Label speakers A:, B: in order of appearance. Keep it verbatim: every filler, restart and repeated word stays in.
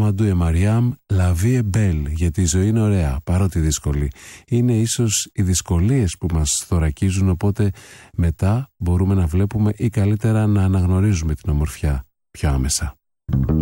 A: Αμάντου Εμαριάμ, La vie est belle, γιατί η ζωή είναι ωραία, παρότι δύσκολη. Είναι ίσως οι δυσκολίες που μας θωρακίζουν, οπότε μετά μπορούμε να βλέπουμε ή καλύτερα να αναγνωρίζουμε την ομορφιά πιο άμεσα.